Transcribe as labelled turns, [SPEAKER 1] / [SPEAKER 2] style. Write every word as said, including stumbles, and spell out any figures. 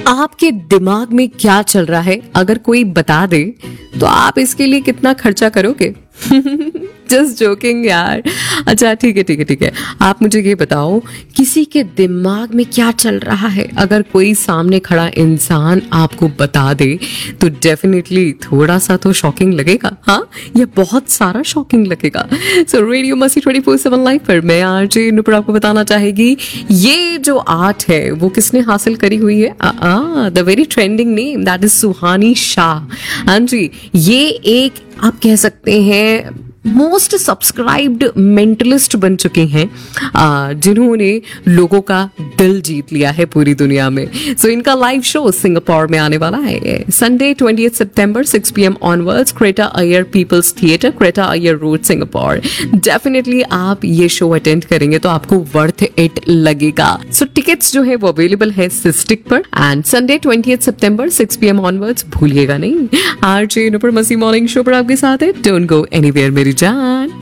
[SPEAKER 1] आपके दिमाग में क्या चल रहा है अगर कोई बता दे तो आप इसके लिए कितना खर्चा करोगे? जस्ट जोकिंग यार। अच्छा ठीक है ठीक है ठीक है आप मुझे ये बताओ, किसी के दिमाग में क्या चल रहा है अगर कोई सामने खड़ा इंसान आपको बता दे तो डेफिनेटली थोड़ा सा तो शॉकिंग लगेगा, हाँ या बहुत सारा शॉकिंग लगेगा। सो रेडियो मस्ती ट्वेंटी फोर सेवन लाइव पर मैं आरजे नुपुर आपको बताना चाहेगी ये जो आर्ट है वो किसने हासिल करी हुई है? The very trending name that is सुहानी शाह। हाँ जी, ये एक आप कह सकते हैं मोस्ट सब्सक्राइब्ड मेंटलिस्ट बन चुके हैं जिन्होंने लोगों का दिल जीत लिया है पूरी दुनिया में। सो so, इनका लाइव शो सिंगापुर में आने वाला है संडे ट्वेंटिएथ सितंबर six P M onwards, Creta Iyer peoples theatre, Creta Iyer road, Singapore. Definitely आप ये शो अटेंड करेंगे तो आपको वर्थ इट लगेगा। सो so, टिकट्स जो है वो अवेलेबल है सिस्टिक पर and Sunday twentieth September six P M onwards भूलिएगा नहीं। आरजे नुपुर मस्ती मॉर्निंग शो पर आपके साथ है। डोंट गो एनीवेयर मेरी जान।